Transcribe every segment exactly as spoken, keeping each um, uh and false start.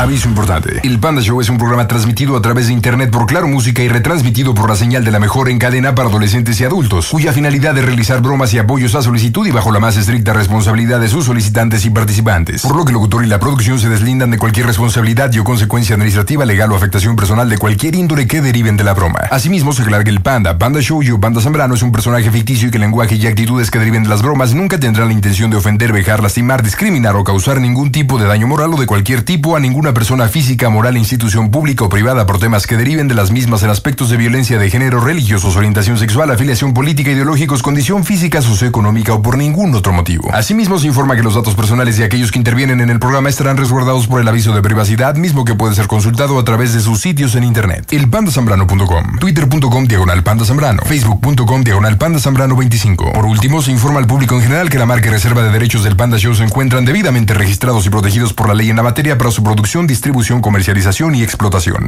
Aviso importante. El Panda Show es un programa transmitido a través de internet por Claro Música y retransmitido por la señal de la mejor en cadena para adolescentes y adultos, cuya finalidad es realizar bromas y apoyos a solicitud y bajo la más estricta responsabilidad de sus solicitantes y participantes. Por lo que el locutor y la producción se deslindan de cualquier responsabilidad y o consecuencia administrativa, legal o afectación personal de cualquier índole que deriven de la broma. Asimismo, se aclara que el Panda, Panda Show y o Panda Zambrano es un personaje ficticio y que el lenguaje y actitudes que deriven de las bromas nunca tendrán la intención de ofender, vejar, lastimar, discriminar o causar ningún tipo de daño moral o de cualquier tipo a ninguna persona física, moral, institución pública o privada por temas que deriven de las mismas en aspectos de violencia de género, religiosos, orientación sexual, afiliación política, ideológicos, condición física, socioeconómica o por ningún otro motivo. Asimismo, se informa que los datos personales de aquellos que intervienen en el programa estarán resguardados por el aviso de privacidad, mismo que puede ser consultado a través de sus sitios en internet. el panda zambrano punto com, twitter punto com diagonal panda zambrano, facebook punto com diagonal panda zambrano veinticinco. Por último, se informa al público en general que la marca y reserva de derechos del Panda Show se encuentran debidamente registrados y protegidos por la ley en la materia para su producción, distribución, comercialización y explotación.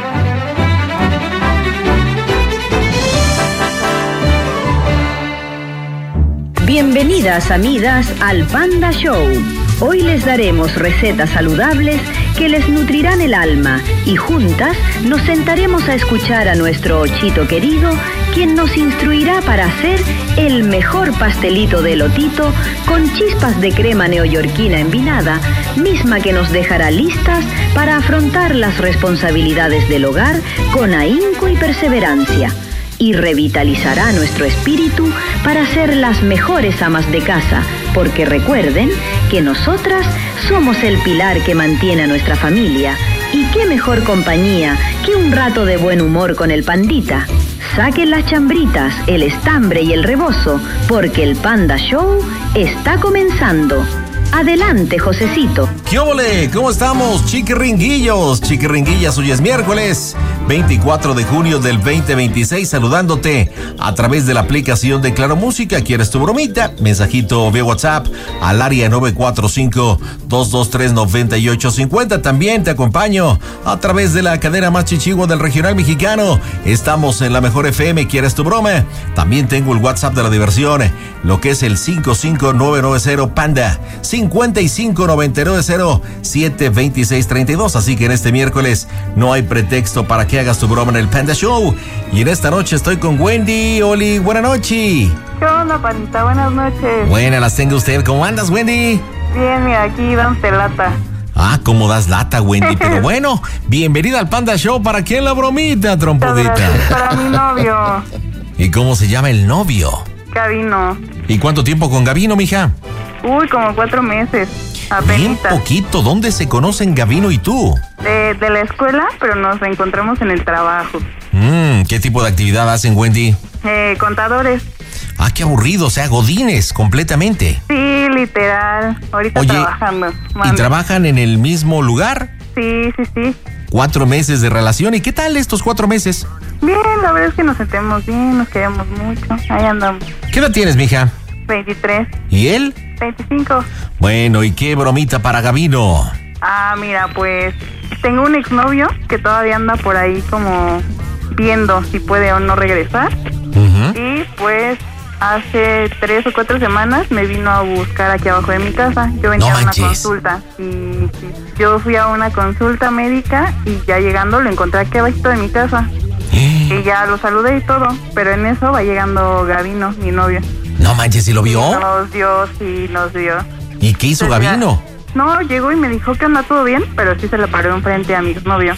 Bienvenidas amigas al Panda Show. Hoy les daremos recetas saludables que les nutrirán el alma y juntas nos sentaremos a escuchar a nuestro Ochito querido, quien nos instruirá para hacer el mejor pastelito de elotito con chispas de crema neoyorquina envinada, misma que nos dejará listas para afrontar las responsabilidades del hogar con ahínco y perseverancia. Y revitalizará nuestro espíritu para ser las mejores amas de casa, porque recuerden que nosotras somos el pilar que mantiene a nuestra familia. Y qué mejor compañía que un rato de buen humor con el pandita. Saquen las chambritas, el estambre y el rebozo, porque el Panda Show está comenzando. Adelante, Josecito. ¿Qué óvole? ¿Cómo estamos, chiquiringuillos? Chiquiringuillas, hoy es miércoles veinticuatro de junio del veinte veintiséis, saludándote a través de la aplicación de Claro Música. ¿Quieres tu bromita? Mensajito vía WhatsApp al área nueve cuatro cinco, dos dos tres, nueve ocho cinco cero. También te acompaño a través de la cadena más chichigua del regional mexicano. Estamos en la mejor F M. ¿Quieres tu broma? También tengo el WhatsApp de la diversión, lo que es el cinco cinco nueve nueve cero Panda cincuenta y cinco noventa y nueve cero siete veintiséis treinta y dos. Así que en este miércoles no hay pretexto para que hagas tu broma en el Panda Show. Y en esta noche estoy con Wendy. Oli, buena noche. ¿Qué onda, Pandita? Buenas noches. Buenas las tenga usted. ¿Cómo andas, Wendy? Bien, mira, aquí dándote lata. Ah, ¿cómo das lata, Wendy? Pero bueno, bienvenida al Panda Show. ¿Para quién la bromita, trompudita? Para mi novio. ¿Y cómo se llama el novio? Gabino. ¿Y cuánto tiempo con Gabino, mija? Uy, como cuatro meses. Bien poquito. ¿Dónde se conocen Gabino y tú? De, de la escuela, pero nos encontramos en el trabajo. Mm, ¿qué tipo de actividad hacen, Wendy? Eh, contadores. Ah, qué aburrido, o sea, godines, completamente. Sí, literal. Ahorita Oye, trabajando. Mande. ¿Y trabajan en el mismo lugar? Sí, sí, sí. Cuatro meses de relación. ¿Y qué tal estos cuatro meses? Bien, la verdad es que nos sentimos bien, nos queremos mucho. Ahí andamos. ¿Qué edad tienes, mija? veintitrés. ¿Y él? veinticinco. Bueno, ¿y qué bromita para Gabino? Ah, mira, pues tengo un exnovio que todavía anda por ahí como viendo si puede o no regresar. Uh-huh. Y pues hace tres o cuatro semanas me vino a buscar aquí abajo de mi casa. Yo venía no a una consulta y, y yo fui a una consulta médica y ya llegando lo encontré aquí abajito de mi casa. ¿Eh? Y ya lo saludé y todo, pero en eso va llegando Gabino, mi novio. No manches, ¿y lo vio? Sí, nos vio, sí, nos vio. ¿Y qué hizo Entonces, Gabino? Ya, no, llegó y me dijo que anda todo bien, pero sí se le paró enfrente a mi exnovio.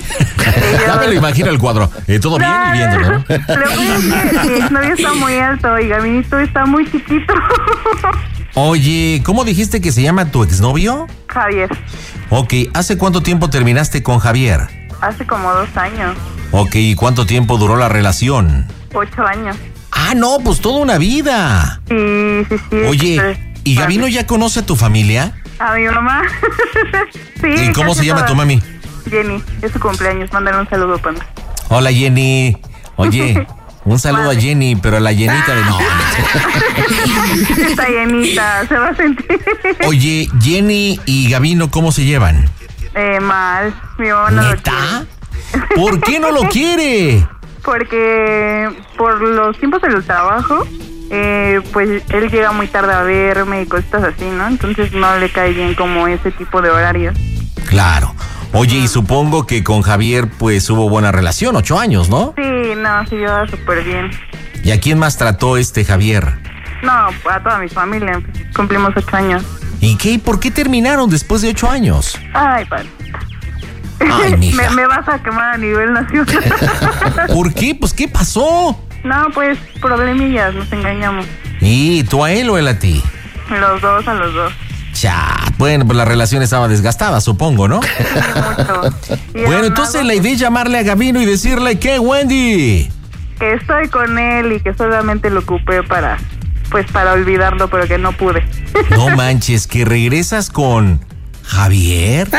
Ya me lo imagino el cuadro. Eh, todo bien y viéndolo, ¿no? Lo que es que mi exnovio está muy alto y Gabinito está muy chiquito. Oye, ¿cómo dijiste que se llama tu exnovio? Javier. Ok, ¿hace cuánto tiempo terminaste con Javier? Hace como dos años. Ok, ¿y cuánto tiempo duró la relación? Ocho años. Ah, no, pues toda una vida. Sí, sí, sí. Oye, ¿y Gabino ya conoce a tu familia? A mi mamá. Sí. ¿Y cómo se llama toda. tu mami? Jenny, es su cumpleaños, mándale un saludo, Panda. Hola, Jenny. Oye, un saludo vale. a Jenny, pero a la llenita de no. Está llenita, se va a sentir. Oye, Jenny y Gabino, ¿cómo se llevan? Eh, mal. Mi mamá no ¿Neta? lo quiere. ¿Por qué no lo quiere? Porque por los tiempos del trabajo, eh, pues él llega muy tarde a verme y cosas así, ¿no? Entonces no le cae bien como ese tipo de horarios. Claro. Oye, y supongo que con Javier pues hubo buena relación, ocho años, ¿no? Sí, no, sí, yo súper bien. ¿Y a quién más trató este Javier? No, a toda mi familia, cumplimos ocho años. ¿Y qué? ¿Por qué terminaron después de ocho años? Ay, padre. Ay, mija. me, me vas a quemar a nivel nacional. ¿Por qué? Pues, ¿qué pasó? No, pues, problemillas, nos engañamos. ¿Y tú a él o él a ti? Los dos, a los dos. Ya, bueno, pues la relación estaba desgastada, supongo, ¿no? Sí, mucho. Y Bueno, además, entonces la idea es llamarle a Gabino y decirle, ¿qué, Wendy? que estoy con él y que solamente lo ocupé para, pues, para olvidarlo, pero que no pude. No manches, que regresas con Javier.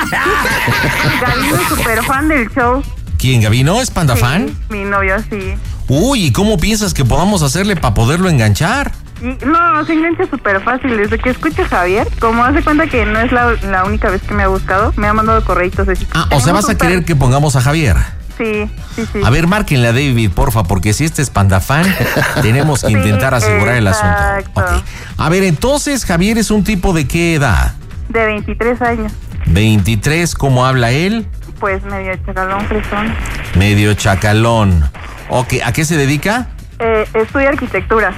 Gabino es súper fan del show. ¿Quién, Gabino? ¿Es Panda Sí, fan? mi novio, sí. Uy, ¿y cómo piensas que podamos hacerle para poderlo enganchar? Y, no, se engancha súper fácil. Desde que escucha a Javier, como hace cuenta que no es la, la única vez que me ha buscado, me ha mandado correitos. Así, Ah, o sea, vas a querer que pongamos a Javier. Sí, sí, sí. A ver, márquenle a David, porfa, porque si este es Panda fan, tenemos que Sí, intentar asegurar el asunto. exacto. Ok. A ver, entonces, Javier es un tipo de qué edad? De veintitrés años. veintitrés, ¿cómo habla él? Pues medio chacalón, fresón. Medio chacalón. Ok, ¿a qué se dedica? Eh, estudia arquitectura.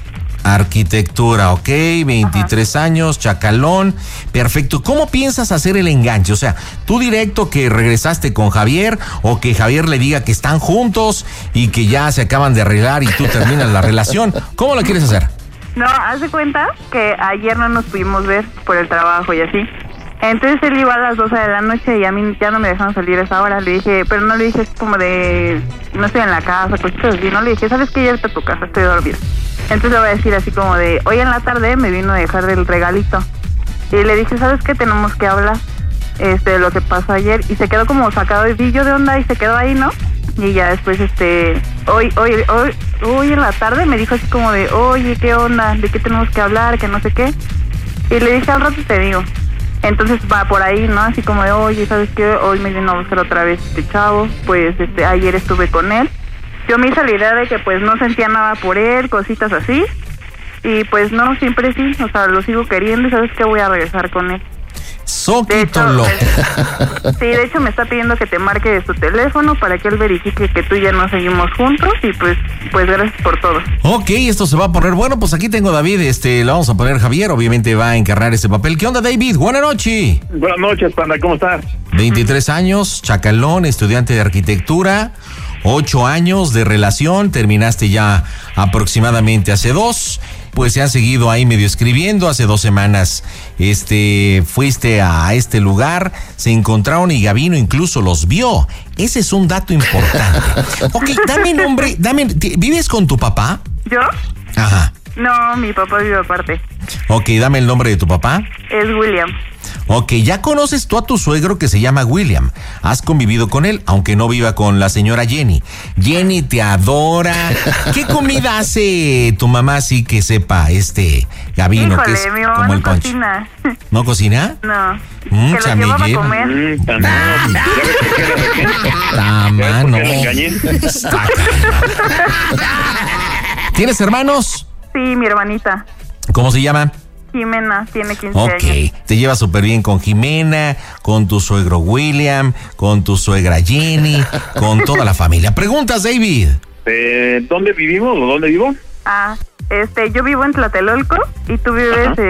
Arquitectura, ok, veintitrés Ajá. años, chacalón, perfecto. ¿Cómo piensas hacer el enganche? O sea, tú directo que regresaste con Javier o que Javier le diga que están juntos y que ya se acaban de arreglar y tú terminas la relación. ¿Cómo lo quieres hacer? No, haz de cuenta que ayer no nos pudimos ver por el trabajo y así. Entonces él iba a las doce de la noche y a mí ya no me dejaron salir a esa hora. Le dije, pero no le dije como de, no estoy en la casa, cositas así. No le dije, ¿sabes qué? Ya vete a tu casa, estoy dormida. Entonces le voy a decir así como de, hoy en la tarde me vino a dejar el regalito. Y le dije, ¿sabes qué? Tenemos que hablar este, de lo que pasó ayer. Y se quedó como sacado de pillo de onda y se quedó ahí, ¿no? Y ya después, este, hoy, hoy, hoy, hoy en la tarde me dijo así como de, oye, ¿qué onda? ¿De qué tenemos que hablar? Que no sé qué. Y le dije, al rato te digo. Entonces va por ahí, ¿no? Así como de, oye, ¿sabes qué? Hoy me vino a buscar otra vez este chavo. Pues, este, ayer estuve con él. Yo me hice la idea de que, pues, no sentía nada por él, cositas así. Y, pues, no, siempre sí. O sea, lo sigo queriendo y, ¿sabes qué? Voy a regresar con él. Soquitolo. Sí, de hecho me está pidiendo que te marque de su teléfono para que él verifique que tú y yo no seguimos juntos y pues pues gracias por todo. Ok, esto se va a poner bueno, pues aquí tengo a David, este, le vamos a poner Javier, obviamente va a encarnar ese papel. ¿Qué onda, David? Buenas noches. Buenas noches, Panda, ¿cómo estás? veintitrés años, chacalón, estudiante de arquitectura, ocho años de relación, terminaste ya aproximadamente hace dos. Pues se han seguido ahí medio escribiendo. Hace dos semanas este, fuiste a este lugar, se encontraron y Gabino incluso los vio. Ese es un dato importante. Ok, dame nombre, dame, ¿vives con tu papá? ¿Yo? Ajá. No, mi papá vive aparte. Ok, dame el nombre de tu papá. Es William. Ok, ya conoces tú a tu suegro que se llama William. Has convivido con él, aunque no viva con la señora Jenny. Jenny te adora. ¿Qué comida hace tu mamá así que sepa este Gabino? Híjole, Que es mi mamá como no el punch. cocina. ¿No cocina? No. Mm, que lo llevaba a chamillera. comer. Mm, Panda, no, ¿ya ves por qué la dejé? Tama, ¿Ya ves por no. qué la engañé? Está cañón. ¿Tienes hermanos? Sí, mi hermanita. ¿Cómo se llama? Jimena, tiene quince Ok, años. te llevas súper bien con Jimena, con tu suegro William, con tu suegra Jenny, con toda la familia. ¿Preguntas, David? Eh, ¿Dónde vivimos o dónde vivo? Ah, este, yo vivo en Tlatelolco y tú vives Ajá.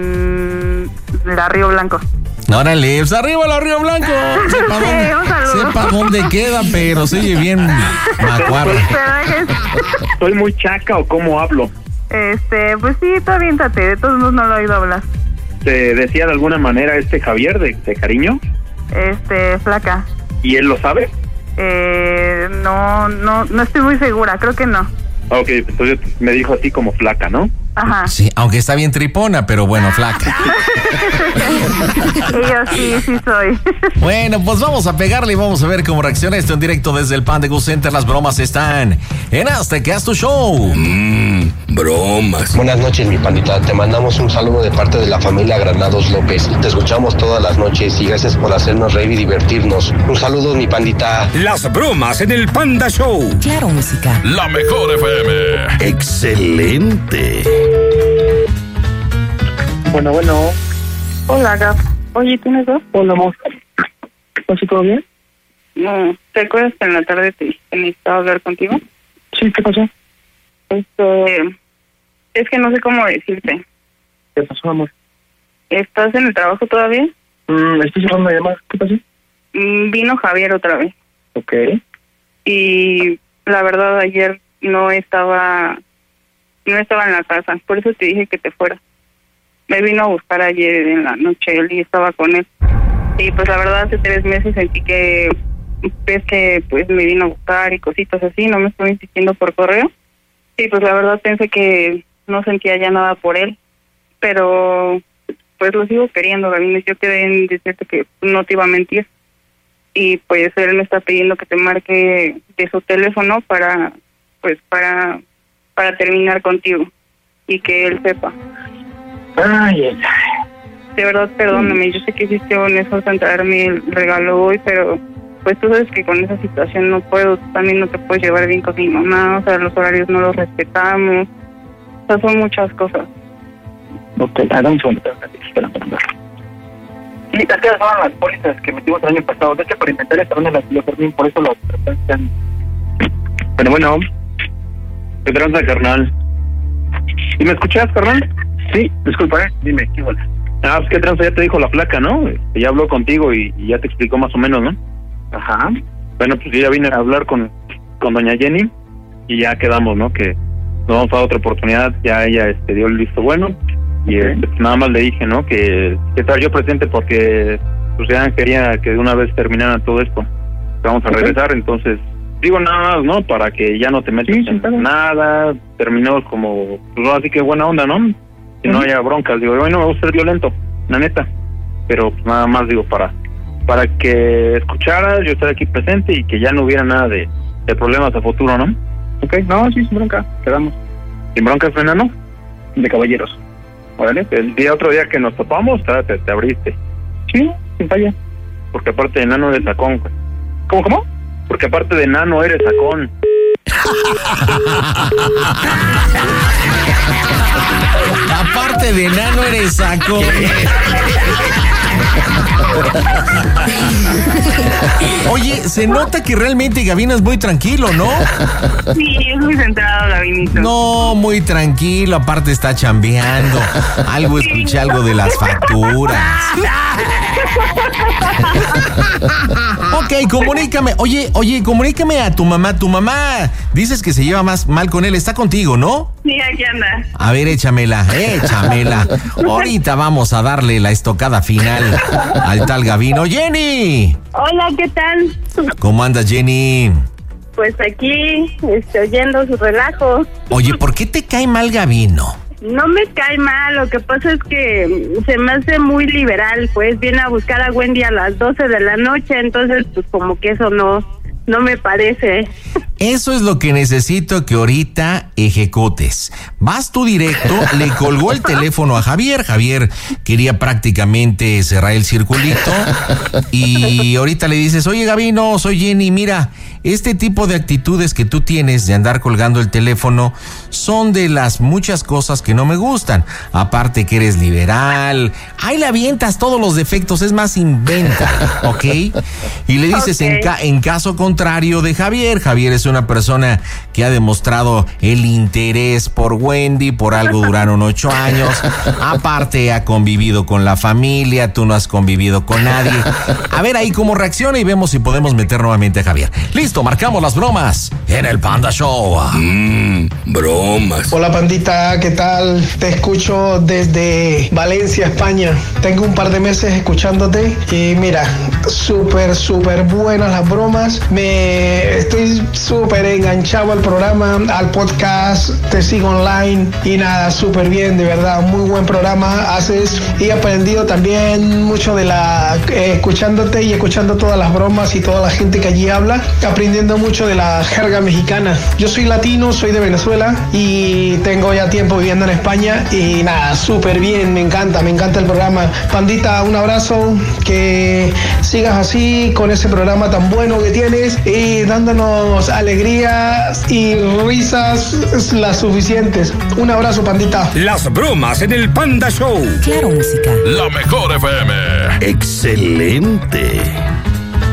en la Río Blanco. Órale, pues arriba la Río Blanco. Sepa Sí, dónde, un saludo. sepa dónde queda, pero se oye bien macuarra. Pero es- ¿Soy muy chaca o cómo hablo? Este, pues sí, tú aviéntate, de todos modos no lo he oído hablar. ¿Te decía de alguna manera este Javier de, de cariño? Este, flaca. ¿Y él lo sabe? Eh, no, no, no estoy muy segura, creo que no. Ok, entonces me dijo así como flaca, ¿no? Ajá. Sí, aunque está bien tripona, pero bueno, flaca. Y yo sí, sí soy. Bueno, pues vamos a pegarle y vamos a ver cómo reacciona esto en directo desde el Panda Go Center. Las bromas están en Azteca Tu Show. Mmm, bromas. Buenas noches, mi pandita. Te mandamos un saludo de parte de la familia Granados López. Te escuchamos todas las noches y gracias por hacernos reír y divertirnos. Un saludo, mi pandita. Las bromas en el Panda Show. Claro, música. La mejor F M. Excelente. Bueno, bueno. Hola, Gab. Oye, ¿tienes dos? Hola, amor. pasó? ¿Todo bien? No, ¿te acuerdas que en la tarde te dije que necesitaba hablar contigo? Sí, ¿qué pasó? Este, es que no sé cómo decirte. ¿Qué pasó, amor? ¿Estás en el trabajo todavía? Mm, estoy cerrando la llamada. ¿Qué pasó? Mm, vino Javier otra vez. Ok. Y la verdad ayer no estaba, no estaba en la casa, por eso te dije que te fueras. Me vino a buscar ayer en la noche, él y estaba con él. Y pues la verdad hace tres meses sentí que, ves que pues me vino a buscar y cositas así, no me estuvo insistiendo por correo. Y pues la verdad pensé que no sentía ya nada por él, pero pues lo sigo queriendo, Gavino. Yo quedé en decirte que no te iba a mentir. Y pues él me está pidiendo que te marque de su teléfono para, pues para, para terminar contigo y que él sepa. Ay, ay. De verdad, perdóname, yo sé que hiciste un esfuerzo en traerme el regalo hoy, pero pues tú sabes que con esa situación no puedo, tú también no te puedes llevar bien con mi mamá, o sea, los horarios no los respetamos, o sea, son muchas cosas. Ok, dame un segundo, espera, espera. Sí, estas son las pólizas que metimos el año pasado, de hecho para inventar esta ronda las yo terminé, por eso lo tratan. Pero bueno, ¿qué tranza, carnal? ¿Y me escuchas, carnal? Sí, disculpa, ¿eh? Dime, ¿qué bola? Ah, pues qué tranza, ya te dijo la flaca, ¿no? Ya habló contigo y, y ya te explicó más o menos, ¿no? Ajá. Bueno, pues yo ya vine a hablar con, con doña Jenny y ya quedamos, ¿no? Que nos vamos a dar otra oportunidad, ya ella este, dio el visto bueno y Okay. este, pues nada más le dije, ¿no? Que, que estaba yo presente porque pues ya quería que de una vez terminara todo esto. Vamos a Okay. regresar, entonces digo nada más, ¿no? Para que ya no te metas Sí, en sí, nada, terminemos como, pues así que buena onda, ¿no? Que no Ujú. haya broncas. Digo, hoy no me gusta ser violento, la neta, pero pues nada más digo para para que escucharas, yo estar aquí presente y que ya no hubiera nada de, de problemas a futuro, ¿no? Ok, no, sí, sin bronca, quedamos. Sin broncas, enano. De caballeros. Órale, el día otro día que nos topamos, te, te abriste. Sí, sin falla. Porque aparte de enano eres sacón, güey. ¿Cómo, cómo? Porque aparte de enano eres sacón. Aparte de enano eres saco. Oye, se nota que realmente Gavino es muy tranquilo, ¿no? Sí, es muy centrado, Gavinito. No, muy tranquilo, aparte está chambeando. Algo escuché, algo de las facturas. Ok, comunícame. Oye, oye, comunícame a tu mamá. Tu mamá, dices que se lleva más mal con él. Está contigo, ¿no? Sí, aquí anda. A ver, échamela, échamela. Ahorita vamos a darle la estocada final al tal Gavino. ¡Jenny! Hola, ¿qué tal? ¿Cómo andas, Jenny? Pues aquí, este, oyendo su relajo. Oye, ¿por qué te cae mal Gavino? No me cae mal, lo que pasa es que se me hace muy liberal, pues viene a buscar a Wendy a las doce de la noche, entonces pues como que eso no, no me parece. Eso es lo que necesito que ahorita ejecutes. Vas tú directo, le colgó el teléfono a Javier. Javier quería prácticamente cerrar el circulito. Y ahorita le dices, oye Gavino, soy Jenny, mira, este tipo de actitudes que tú tienes de andar colgando el teléfono son de las muchas cosas que no me gustan. Aparte que eres liberal, ahí le avientas todos los defectos, es más, inventa, ¿ok? Y le dices, Okay. en, ca- en caso contrario de Javier, Javier es una persona que ha demostrado el interés por Wendy, por algo duraron ocho años, aparte ha convivido con la familia, tú no has convivido con nadie. A ver ahí cómo reacciona y vemos si podemos meter nuevamente a Javier. Listo, marcamos las bromas en el Panda Show. Mmm, bromas. Hola pandita, ¿qué tal? Te escucho desde Valencia, España. Tengo un par de meses escuchándote y mira, súper, súper buenas las bromas. Me estoy súper enganchado al programa, al podcast, te sigo online y nada, súper bien, de verdad, muy buen programa haces y he aprendido también mucho de la, eh, escuchándote y escuchando todas las bromas y toda la gente que allí habla, aprendiendo mucho de la jerga mexicana. Yo soy latino, soy de Venezuela y tengo ya tiempo viviendo en España y nada, súper bien, me encanta, me encanta el programa. Pandita, un abrazo, que sigas así con ese programa tan bueno que tienes y dándonos alegrías y risas las suficientes. Un abrazo, pandita. Las bromas en el Panda Show. Claro Música. La mejor F M. Excelente.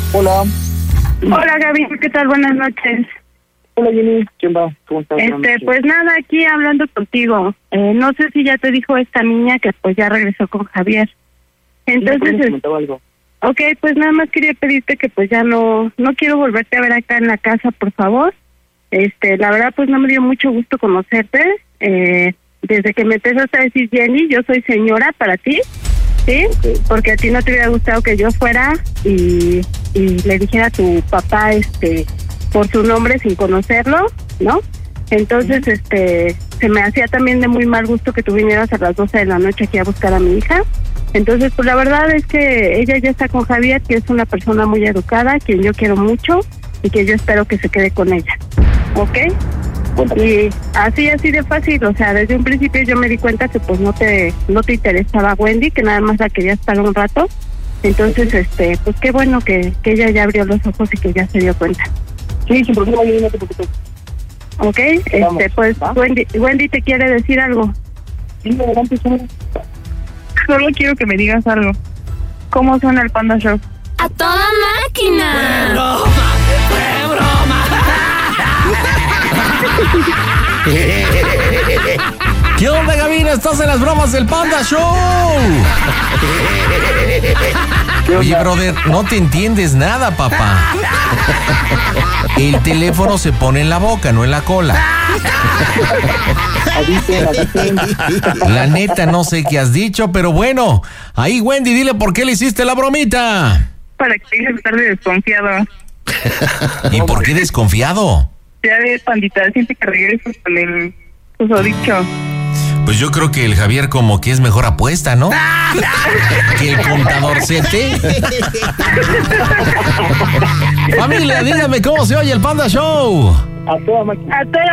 Hola. Hola, Gaby, ¿qué tal? Buenas noches. Hola, Jenny. ¿Quién va? ¿Cómo estás? Este, pues nada, aquí hablando contigo. Eh, no sé si ya te dijo esta niña que pues ya regresó con Javier. Entonces, Sí, me algo. ok, pues nada más quería pedirte que pues ya no, no quiero volverte a ver acá en la casa, por favor. Este, la verdad pues no me dio mucho gusto conocerte. Eh, desde que me empezaste a decir Jenny, yo soy señora para ti, ¿sí? Okay. Porque a ti no te hubiera gustado que yo fuera y, y le dijera a tu papá, este, por su nombre sin conocerlo, ¿no? Entonces, uh-huh. este, se me hacía también de muy mal gusto que tú vinieras a las doce de la noche aquí a buscar a mi hija. Entonces, pues la verdad es que ella ya está con Javier, que es una persona muy educada, quien yo quiero mucho y que yo espero que se quede con ella, ¿ok? Y así, así de fácil, o sea, desde un principio yo me di cuenta que pues no te no te interesaba Wendy, que nada más la querías para un rato. Entonces, este, pues qué bueno que, que ella ya abrió los ojos y que ya se dio cuenta. Sí, sin problema, yo no te preocupes. Ok, Vamos, este, pues ¿va? Wendy, Wendy te quiere decir algo. Sí, adelante, solo. Solo quiero que me digas algo. ¿Cómo suena el Panda Show? ¡A toda máquina! ¡Fue broma! ¡Fue broma! ¿Qué onda, Gavina? ¿Estás en las bromas del Panda Show? Oye, brother, no te entiendes nada, papá. El teléfono se pone en la boca, no en la cola. La neta, no sé qué has dicho, pero bueno. Ahí, Wendy, dile por qué le hiciste la bromita. Para que dejes de estar de desconfiado. ¿Y por qué desconfiado? Ya ves, pandita, siempre que regreso con el susodicho. Pues yo creo que el Javier como que es mejor apuesta, ¿no? Que el contadorcete. Familia, díganme cómo se oye el Panda Show. A toda máquina. A toda